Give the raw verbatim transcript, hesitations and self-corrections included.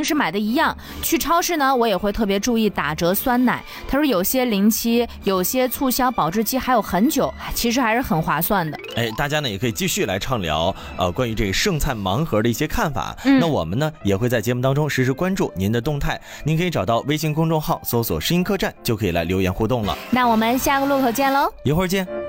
平时买的一样。去超市呢，我也会特别注意打折酸奶。他说有些临期，有些促销保质期还有很久，其实还是很划算的。 哎，大家呢也可以继续来畅聊呃关于这个剩菜盲盒的一些看法。嗯、那我们呢也会在节目当中实时关注您的动态，您可以找到微信公众号搜索“声音客栈”就可以来留言互动了。 那我们下个路口见喽， 一会儿见。